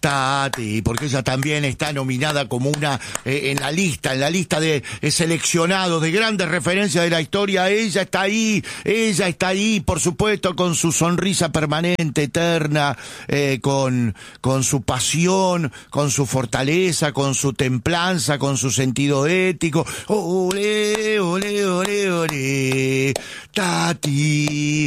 Tati, porque ella también está nominada como una en la lista de seleccionados de grandes referencias de la historia. Ella está ahí, por supuesto, con su sonrisa permanente, eterna, con su pasión, con su fortaleza, con su templanza, con su sentido ético. Olé, olé, olé, olé, Tati.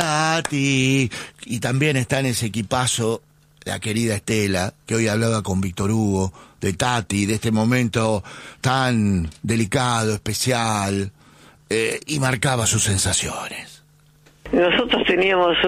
Y también está en ese equipazo la querida Estela, que hoy hablaba con Víctor Hugo, de Tati, de este momento tan delicado, especial, y marcaba sus sensaciones. Nosotros teníamos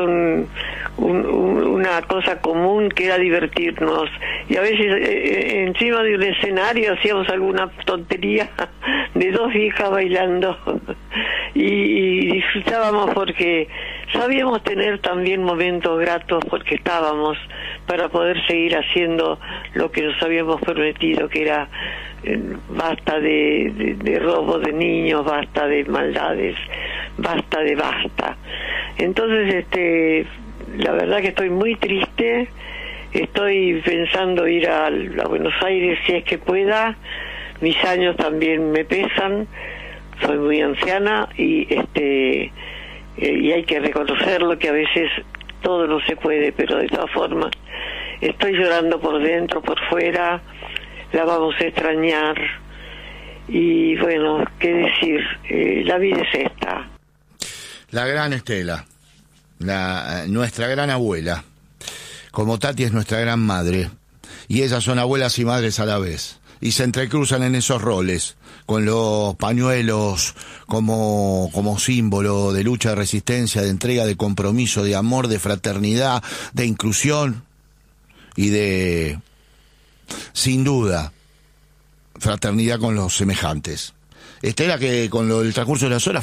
una cosa común que era divertirnos, y a veces encima de un escenario hacíamos alguna tontería de dos viejas bailando y disfrutábamos porque sabíamos tener también momentos gratos porque estábamos para poder seguir haciendo lo que nos habíamos prometido, que era basta de robo de niños, basta de maldades, basta. Entonces, la verdad que estoy muy triste, estoy pensando ir a Buenos Aires si es que pueda, mis años también me pesan, soy muy anciana y hay que reconocerlo que a veces todo no se puede, pero de todas formas estoy llorando por dentro, por fuera, la vamos a extrañar y bueno, qué decir, la vida es esta. La gran Estela, nuestra gran abuela, como Tati es nuestra gran madre, y ellas son abuelas y madres a la vez, y se entrecruzan en esos roles, con los pañuelos como símbolo de lucha, de resistencia, de entrega, de compromiso, de amor, de fraternidad, de inclusión, y de, sin duda, fraternidad con los semejantes. Estela, que con el transcurso de las horas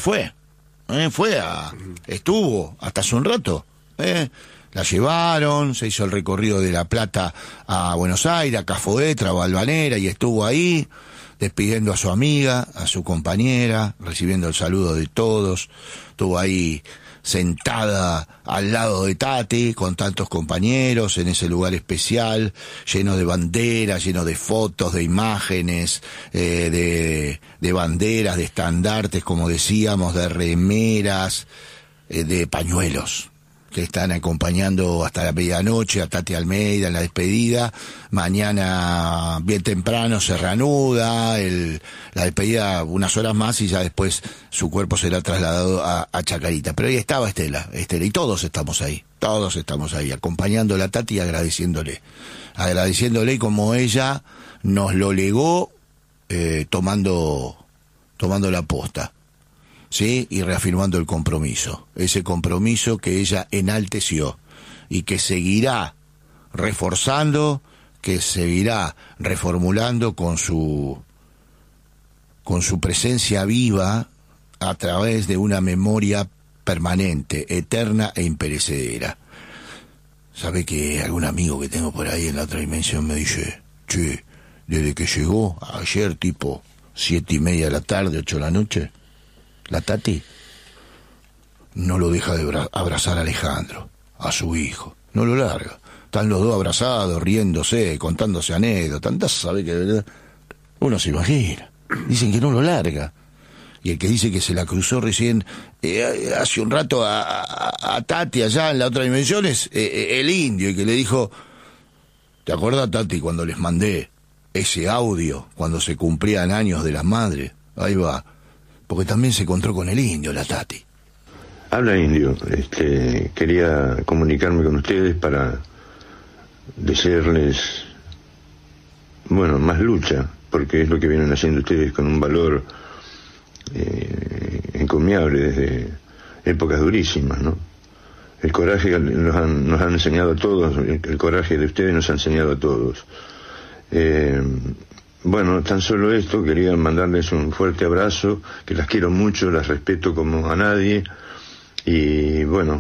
estuvo hasta hace un rato, la llevaron, se hizo el recorrido de La Plata a Buenos Aires, a Cafoetra, a Valvanera, y estuvo ahí despidiendo a su amiga, a su compañera, recibiendo el saludo de todos. Estuvo ahí sentada al lado de Tati, con tantos compañeros, en ese lugar especial, lleno de banderas, lleno de fotos, de imágenes, de banderas, de estandartes, como decíamos, de remeras, de pañuelos, que están acompañando hasta la medianoche a Tati Almeida en la despedida. Mañana bien temprano se reanuda la despedida unas horas más y ya después su cuerpo será trasladado a Chacarita. Pero ahí estaba Estela, y todos estamos ahí, acompañándola a Tati y agradeciéndole como ella nos lo legó, tomando la posta. ¿Sí? Y reafirmando el compromiso, ese compromiso que ella enalteció y que seguirá reforzando, que seguirá reformulando con su presencia viva a través de una memoria permanente, eterna e imperecedera. ¿Sabe que algún amigo que tengo por ahí en la otra dimensión me dice, che, desde que llegó ayer tipo 7:30 de la tarde, 8 de la noche, la Tati no lo deja de abrazar a Alejandro, a su hijo, no lo larga. Están los dos abrazados, riéndose, contándose anécdotas. Tantas, sabe que de verdad uno se imagina. Dicen que no lo larga. Y el que dice que se la cruzó recién, hace un rato a Tati allá en la otra dimensión es el indio, y que le dijo, ¿te acuerdas, Tati, cuando les mandé ese audio, cuando se cumplían años de las madres? Ahí va. Porque también se encontró con el indio, la Tati. Habla indio, quería comunicarme con ustedes para desearles, más lucha, porque es lo que vienen haciendo ustedes con un valor encomiable desde épocas durísimas, ¿no? El coraje nos han enseñado a todos, el coraje de ustedes nos ha enseñado a todos. Tan solo esto, quería mandarles un fuerte abrazo, que las quiero mucho, las respeto como a nadie, y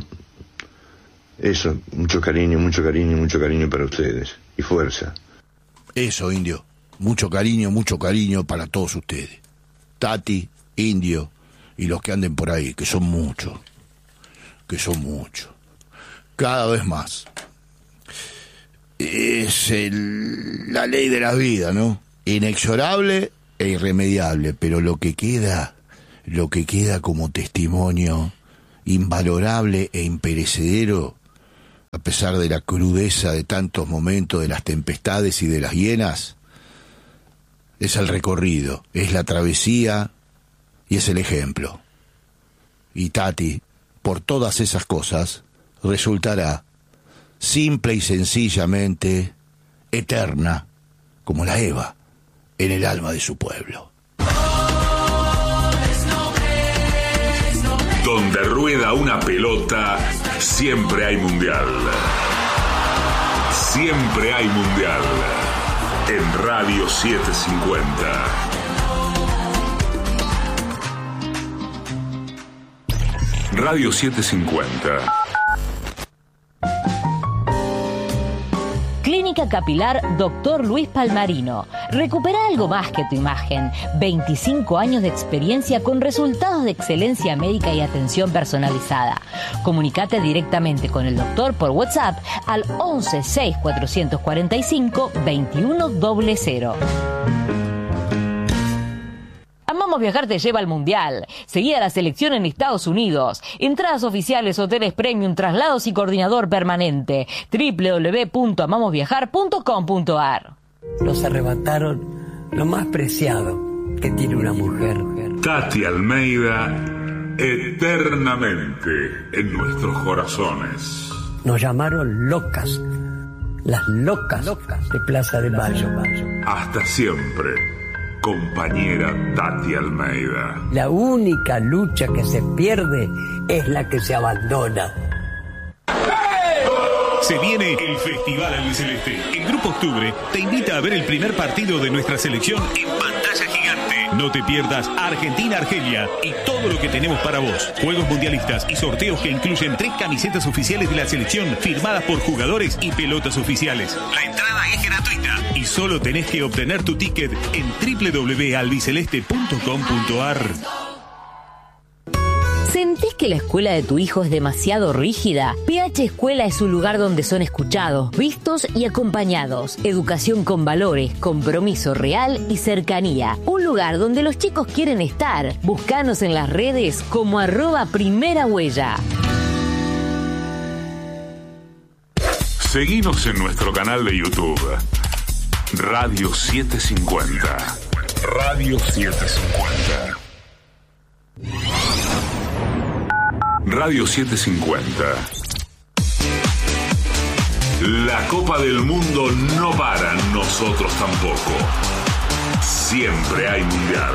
eso, mucho cariño para ustedes, y fuerza. Eso, indio, mucho cariño para todos ustedes. Tati, indio, y los que anden por ahí, que son muchos, cada vez más. es la ley de la vida, ¿no? Inexorable e irremediable, pero lo que queda como testimonio invalorable e imperecedero, a pesar de la crudeza de tantos momentos, de las tempestades y de las hienas, es el recorrido, es la travesía y es el ejemplo. Y Tati, por todas esas cosas, resultará simple y sencillamente eterna, como la Eva en el alma de su pueblo. Donde rueda una pelota, siempre hay mundial. Siempre hay mundial. En Radio 750. Radio 750. Clínica Capilar Dr. Luis Palmarino. Recupera algo más que tu imagen. 25 años de experiencia con resultados de excelencia médica y atención personalizada. Comunicate directamente con el doctor por WhatsApp al 11 6 445 2100. Amamos Viajar te lleva al Mundial. Seguí a la selección en Estados Unidos. Entradas oficiales, hoteles premium, traslados y coordinador permanente. www.amamosviajar.com.ar. Nos arrebataron lo más preciado que tiene una mujer. Tati Almeida, eternamente en nuestros corazones. Nos llamaron locas. Las locas de Plaza de Mayo. Hasta siempre, compañera Tati Almeida. La única lucha que se pierde es la que se abandona. Se viene el Festival Albiceleste. El Grupo Octubre te invita a ver el primer partido de nuestra selección en pantalla gigante. No te pierdas Argentina-Argelia y todo lo que tenemos para vos. Juegos mundialistas y sorteos que incluyen 3 camisetas oficiales de la selección firmadas por jugadores y pelotas oficiales. La entrada es gratuita y solo tenés que obtener tu ticket en www.albiceleste.com.ar. ¿Sentís que la escuela de tu hijo es demasiado rígida? PH Escuela es un lugar donde son escuchados, vistos y acompañados. Educación con valores, compromiso real y cercanía. Un lugar donde los chicos quieren estar. Búscanos en las redes como @primerahuella. Seguinos en nuestro canal de YouTube. Radio 750. Radio 750. Radio 750. La Copa del Mundo no para, nosotros tampoco. Siempre hay mundial.